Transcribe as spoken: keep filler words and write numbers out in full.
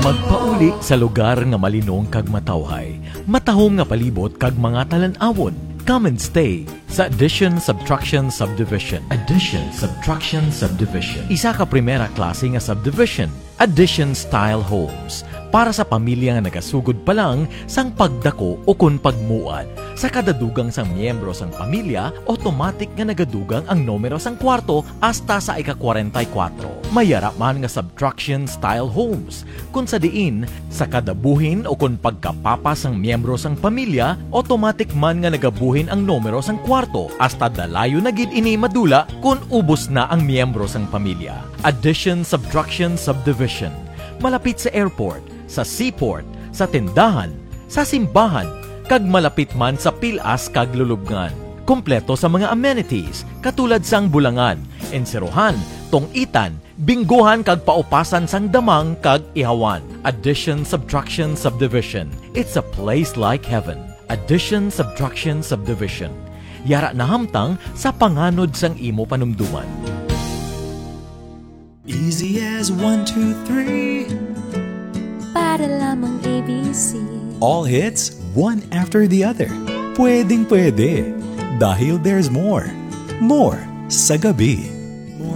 Magpauli sa lugar nga malinong kag matawhay, matahom nga palibot kag mga talan-awon. Come and stay sa Addition Subtraction Subdivision. Addition Subtraction Subdivision. Isa ka primera klase nga subdivision. Addition Style Homes. Para sa pamilya nga nagasugod pa lang sang pagdako o kun pagmuad. Sa kadadugang sang miyembro sang pamilya, automatic nga nagadugang ang numero sang kwarto hasta sa ika-forty-four. Mayara man nga subtraction style homes. Kung sa diin, sa kadabuhin o kung pagkapapa sang miyembro sang pamilya, automatic man nga nagabuhin ang numero sang kwarto hasta dalayo na gid ini madula kung ubos na ang miyembro sang pamilya. Addition Subtraction Subdivision. Malapit sa airport, sa seaport, sa tindahan, sa simbahan, kag malapit man sa pilas kag lulubngan. Kompleto sa mga amenities, katulad sang bulangan, enserohan, tong-itan, bingguhan kag paupasan sang damang kag ihawan. Addition Subtraction Subdivision. It's a place like heaven. Addition Subtraction Subdivision. Yara na hamtang sa panganod sang imo panumduman. Easy as one, two, three. Para lamang A B C. All hits, one after the other. Pwedeng pwede. Dahil there's more. More sa gabi.